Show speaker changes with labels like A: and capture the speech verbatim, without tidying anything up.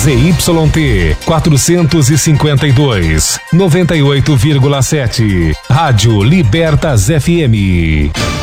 A: Z Y T quatrocentos e cinquenta e dois, noventa e oito vírgula sete. Rádio Libertas F M.